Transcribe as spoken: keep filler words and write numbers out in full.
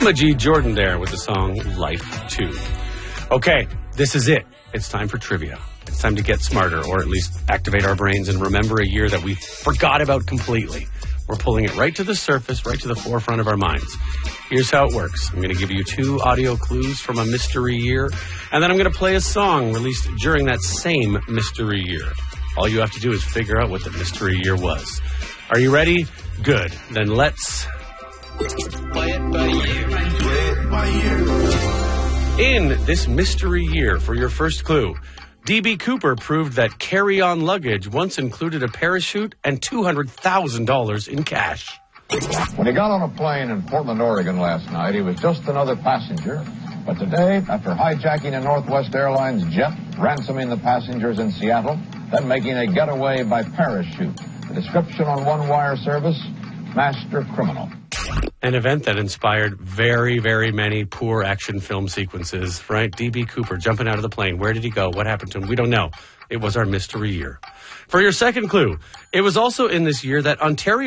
Majid Jordan there with the song Life two. Okay, this is it. It's time for trivia. It's time to get smarter, or at least activate our brains and remember a year that we forgot about completely. We're pulling it right to the surface, right to the forefront of our minds. Here's how it works. I'm going to give you two audio clues from a mystery year, and then I'm going to play a song released during that same mystery year. All you have to do is figure out what the mystery year was. Are you ready? Good. Then let's play it by ear. Play it by ear. In this mystery year, for your first clue, D B. Cooper proved that carry-on luggage once included a parachute and two hundred thousand dollars in cash. When he got on a plane in Portland, Oregon last night, he was just another passenger. But today, after hijacking a Northwest Airlines jet, ransoming the passengers in Seattle, then making a getaway by parachute. The description on One Wire service, master criminal. An event that inspired very, very many poor action film sequences, right? D B. Cooper jumping out of the plane. Where did he go? What happened to him? We don't know. It was our mystery year. For your second clue, it was also in this year that Ontario